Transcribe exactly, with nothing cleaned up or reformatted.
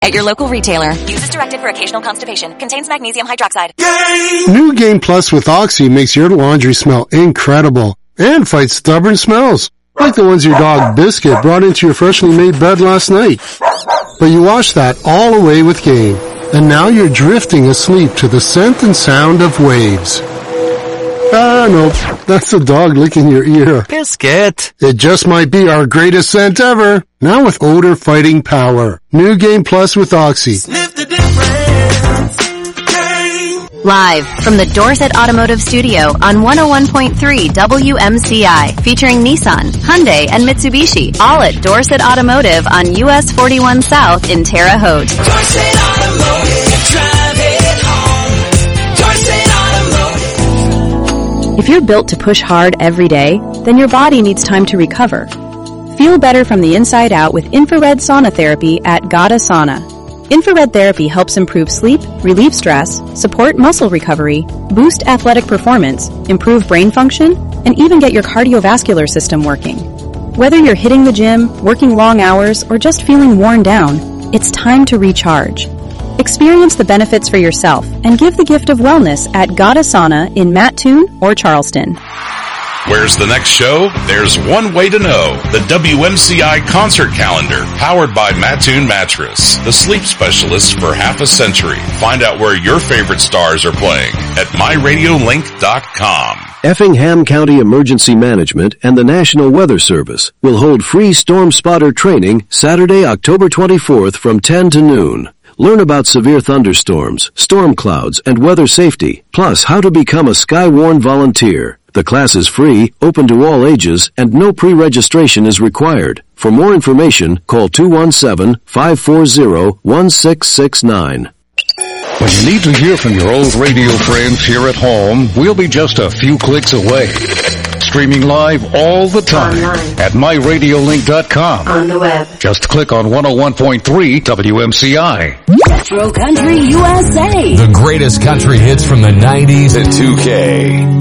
at your local retailer. Use as directed for occasional constipation. Contains magnesium hydroxide. Game! New Game Plus with Oxy makes your laundry smell incredible and fights stubborn smells, like the ones your dog Biscuit brought into your freshly made bed last night. But you wash that all away with Game, and now you're drifting asleep to the scent and sound of waves. Ah, nope. That's the dog licking your ear. Biscuit. It just might be our greatest scent ever. Now with odor fighting power. New Game Plus with Oxy. Sniff the difference. Game. Live from the Dorset Automotive Studio on one oh one point three W M C I, featuring Nissan, Hyundai, and Mitsubishi, all at Dorset Automotive on U S forty-one South in Terre Haute. Dorset Automotive, drive it home. Dorset Automotive. If you're built to push hard every day, then your body needs time to recover. Feel better from the inside out with infrared sauna therapy at Gada Sauna. Infrared therapy helps improve sleep, relieve stress, support muscle recovery, boost athletic performance, improve brain function, and even get your cardiovascular system working. Whether you're hitting the gym, working long hours, or just feeling worn down, it's time to recharge. Experience the benefits for yourself and give the gift of wellness at Gada Sauna in Mattoon or Charleston. Where's the next show? There's one way to know. The W M C I concert calendar, powered by Mattoon Mattress, the sleep specialist for half a century. Find out where your favorite stars are playing at my radio link dot com. Effingham County Emergency Management and the National Weather Service will hold free storm spotter training Saturday, October twenty-fourth from ten to noon. Learn about severe thunderstorms, storm clouds, and weather safety, plus how to become a Skywarn volunteer. The class is free, open to all ages, and no pre-registration is required. For more information, call two one seven, five four zero, one six six nine. When you need to hear from your old radio friends here at home, we'll be just a few clicks away. Streaming live all the time online at my radio link dot com. On the web. Just click on one oh one point three W M C I. Retro Country U S A. The greatest country hits from the nineties at two K.